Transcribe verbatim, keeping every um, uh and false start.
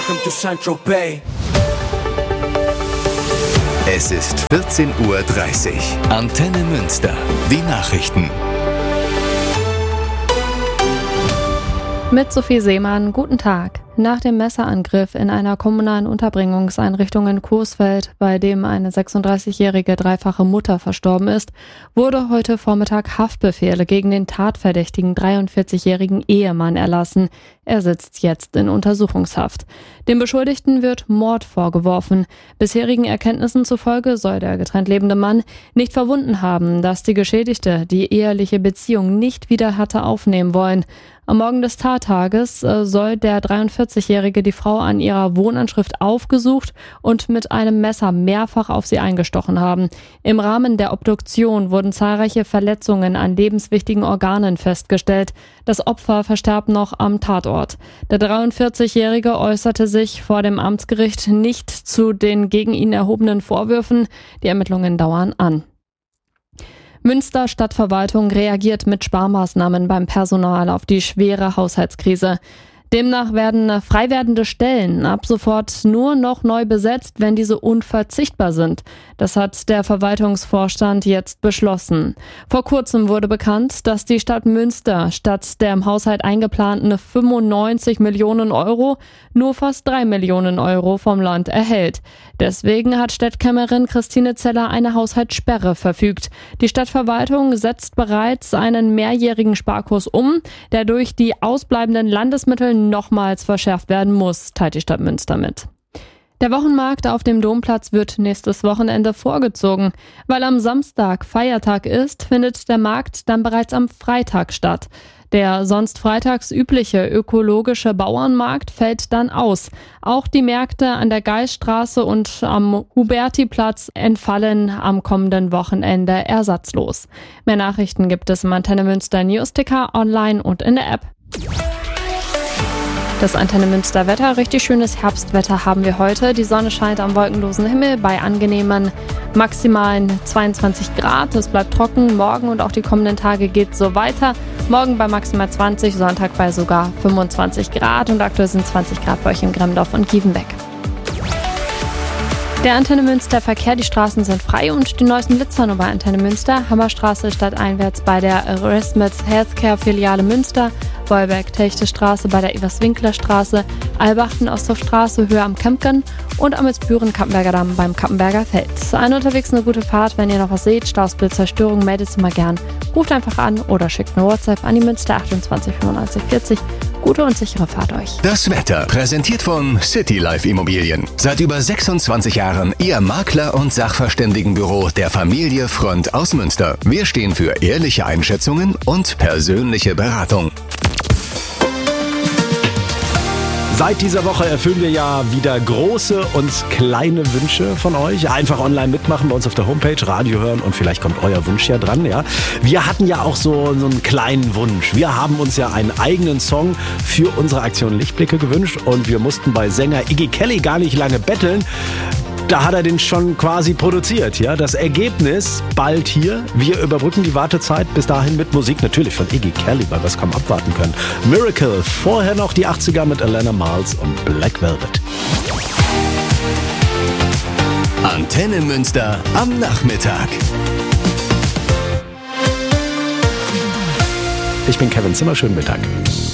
Welcome to Saint-Tropez. Es ist vierzehn Uhr dreißig. Antenne Münster. Die Nachrichten. Mit Sophie Seemann, guten Tag. Nach dem Messerangriff in einer kommunalen Unterbringungseinrichtung in Coesfeld, bei dem eine sechsunddreißigjährige dreifache Mutter verstorben ist, wurde heute Vormittag Haftbefehle gegen den tatverdächtigen dreiundvierzigjährigen Ehemann erlassen. Er sitzt jetzt in Untersuchungshaft. Dem Beschuldigten wird Mord vorgeworfen. Bisherigen Erkenntnissen zufolge soll der getrennt lebende Mann nicht verwunden haben, dass die Geschädigte die eheliche Beziehung nicht wieder hatte aufnehmen wollen. Am Morgen des Tattages äh, soll der dreiundvierzigjährige die Frau an ihrer Wohnanschrift aufgesucht und mit einem Messer mehrfach auf sie eingestochen haben. Im Rahmen der Obduktion wurden zahlreiche Verletzungen an lebenswichtigen Organen festgestellt. Das Opfer verstarb noch am Tatort. Der dreiundvierzigjährige äußerte sich vor dem Amtsgericht nicht zu den gegen ihn erhobenen Vorwürfen. Die Ermittlungen dauern an. Münster Stadtverwaltung reagiert mit Sparmaßnahmen beim Personal auf die schwere Haushaltskrise. Demnach werden frei werdende Stellen ab sofort nur noch neu besetzt, wenn diese unverzichtbar sind. Das hat der Verwaltungsvorstand jetzt beschlossen. Vor kurzem wurde bekannt, dass die Stadt Münster statt der im Haushalt eingeplanten fünfundneunzig Millionen Euro nur fast drei Millionen Euro vom Land erhält. Deswegen hat Stadtkämmerin Christine Zeller eine Haushaltssperre verfügt. Die Stadtverwaltung setzt bereits einen mehrjährigen Sparkurs um, der durch die ausbleibenden Landesmittel nochmals verschärft werden muss, teilt die Stadt Münster mit. Der Wochenmarkt auf dem Domplatz wird nächstes Wochenende vorgezogen. Weil am Samstag Feiertag ist, findet der Markt dann bereits am Freitag statt. Der sonst freitags übliche ökologische Bauernmarkt fällt dann aus. Auch die Märkte an der Geisstraße und am Hubertiplatz entfallen am kommenden Wochenende ersatzlos. Mehr Nachrichten gibt es im Antenne Münster Newsticker online und in der App. Das Antenne Münster Wetter, richtig schönes Herbstwetter haben wir heute. Die Sonne scheint am wolkenlosen Himmel bei angenehmen maximalen zweiundzwanzig Grad. Es bleibt trocken. Morgen und auch die kommenden Tage geht so weiter. Morgen bei maximal zwanzig, Sonntag bei sogar fünfundzwanzig Grad und aktuell sind zwanzig Grad bei euch in Gremdorf und Gievenbeck. Der Antenne Münster Verkehr, die Straßen sind frei und die neuesten Blitzer nur bei Antenne Münster. Hammerstraße stadteinwärts bei der Resmets Healthcare Filiale Münster. Wolberg-Techte-Straße bei der Evers-Winkler-Straße, Albachten-Osthoff-Straße Höhe am Kempgen und Amelsbüren-Kappenberger Damm beim Kappenberger Feld. Allen unterwegs eine gute Fahrt. Wenn ihr noch was seht, Staus, Blitzer, Störungen, meldet sie mal gern. Ruft einfach an oder schickt eine WhatsApp an die Münster achtundzwanzig fünfundneunzig vierzig. Gute und sichere Fahrt euch. Das Wetter präsentiert von City Life Immobilien. Seit über sechsundzwanzig Jahren Ihr Makler- und Sachverständigenbüro der Familie Front aus Münster. Wir stehen für ehrliche Einschätzungen und persönliche Beratung. Seit dieser Woche erfüllen wir ja wieder große und kleine Wünsche von euch. Einfach online mitmachen bei uns auf der Homepage, Radio hören und vielleicht kommt euer Wunsch ja dran. Ja, wir hatten ja auch so, so einen kleinen Wunsch. Wir haben uns ja einen eigenen Song für unsere Aktion Lichtblicke gewünscht und wir mussten bei Sänger Iggy Kelly gar nicht lange betteln. Da hat er den schon quasi produziert. Ja, das Ergebnis bald hier. Wir überbrücken die Wartezeit bis dahin mit Musik natürlich von Iggy Kelly, weil wir es kaum abwarten können. Miracle, vorher noch die achtziger mit Alana Miles und Black Velvet. Antenne Münster am Nachmittag. Ich bin Kevin Zimmer, schönen Mittag.